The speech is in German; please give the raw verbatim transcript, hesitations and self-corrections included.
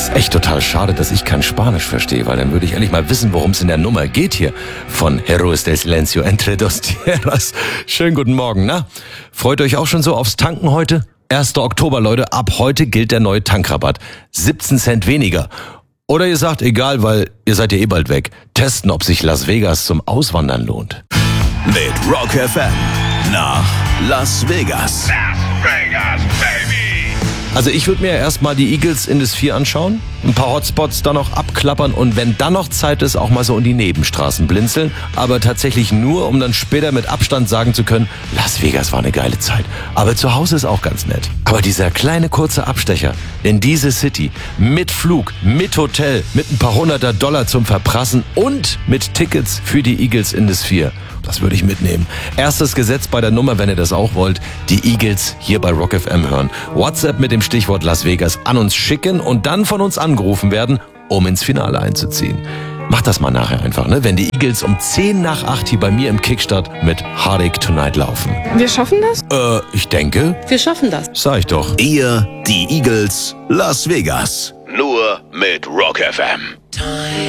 Ist echt total schade, dass ich kein Spanisch verstehe, weil dann würde ich endlich mal wissen, worum es in der Nummer geht hier von Héroes del Silencio entre dos tierras. Schönen guten Morgen, na? Freut euch auch schon so aufs Tanken heute? erster Oktober, Leute, ab heute gilt der neue Tankrabatt. siebzehn Cent weniger. Oder ihr sagt, egal, weil ihr seid ja eh bald weg. Testen, ob sich Las Vegas zum Auswandern lohnt. Mit Rock F M nach Las Vegas. Las Vegas, baby! Also ich würde mir erstmal die Eagles in das Vier anschauen, ein paar Hotspots da noch abklappern und wenn dann noch Zeit ist, auch mal so in die Nebenstraßen blinzeln. Aber tatsächlich nur, um dann später mit Abstand sagen zu können, Las Vegas war eine geile Zeit. Aber zu Hause ist auch ganz nett. Aber dieser kleine kurze Abstecher in diese City mit Flug, mit Hotel, mit ein paar hunderter Dollar zum Verprassen und mit Tickets für die Eagles in das Vier. Das würde ich mitnehmen. Erstes Gesetz bei der Nummer, wenn ihr das auch wollt, die Eagles hier bei Rock F M hören. WhatsApp mit dem Stichwort Las Vegas an uns schicken und dann von uns angerufen werden, um ins Finale einzuziehen. Macht das mal nachher einfach, ne? Wenn die Eagles um zehn nach acht hier bei mir im Kickstart mit Heartache Tonight laufen. Wir schaffen das? Äh, ich denke, Wir schaffen das. sag ich doch. Ihr, die Eagles, Las Vegas. Nur mit Rock F M.